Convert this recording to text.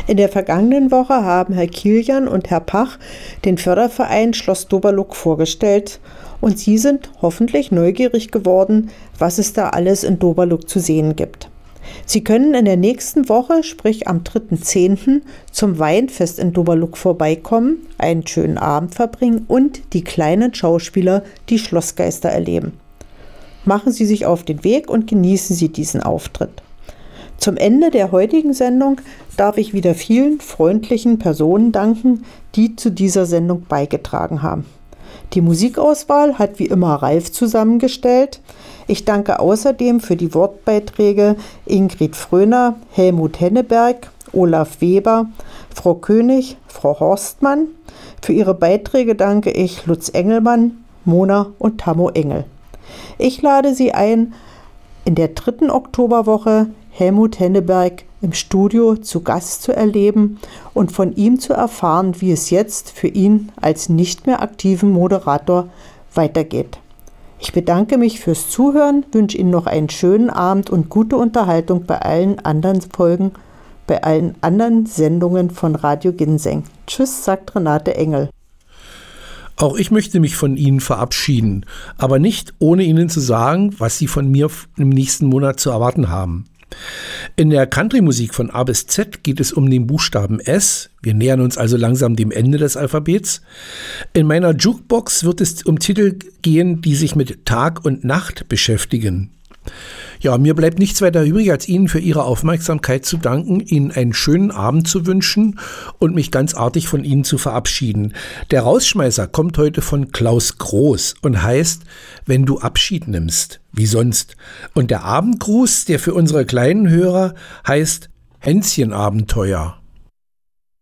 In der vergangenen Woche haben Herr Kilian und Herr Pach den Förderverein Schloss Doberluck vorgestellt und Sie sind hoffentlich neugierig geworden, was es da alles in Doberluck zu sehen gibt. Sie können in der nächsten Woche, sprich am 3.10., zum Weinfest in Doberluck vorbeikommen, einen schönen Abend verbringen und die kleinen Schauspieler, die Schlossgeister, erleben. Machen Sie sich auf den Weg und genießen Sie diesen Auftritt. Zum Ende der heutigen Sendung darf ich wieder vielen freundlichen Personen danken, die zu dieser Sendung beigetragen haben. Die Musikauswahl hat wie immer Ralf zusammengestellt. Ich danke außerdem für die Wortbeiträge Ingrid Fröner, Helmut Henneberg, Olaf Weber, Frau König, Frau Horstmann. Für ihre Beiträge danke ich Lutz Engelmann, Mona und Tammo Engel. Ich lade Sie ein, in der 3. Oktoberwoche Helmut Henneberg im Studio zu Gast zu erleben und von ihm zu erfahren, wie es jetzt für ihn als nicht mehr aktiven Moderator weitergeht. Ich bedanke mich fürs Zuhören, wünsche Ihnen noch einen schönen Abend und gute Unterhaltung bei allen anderen Folgen, bei allen anderen Sendungen von Radio Ginseng. Tschüss, sagt Renate Engel. Auch ich möchte mich von Ihnen verabschieden, aber nicht ohne Ihnen zu sagen, was Sie von mir im nächsten Monat zu erwarten haben. In der Country-Musik von A bis Z geht es um den Buchstaben S. Wir nähern uns also langsam dem Ende des Alphabets. In meiner Jukebox wird es um Titel gehen, die sich mit Tag und Nacht beschäftigen. Ja, mir bleibt nichts weiter übrig, als Ihnen für Ihre Aufmerksamkeit zu danken, Ihnen einen schönen Abend zu wünschen und mich ganz artig von Ihnen zu verabschieden. Der Rausschmeißer kommt heute von Klaus Groß und heißt, wenn du Abschied nimmst, wie sonst. Und der Abendgruß, der für unsere kleinen Hörer heißt, Hänschenabenteuer.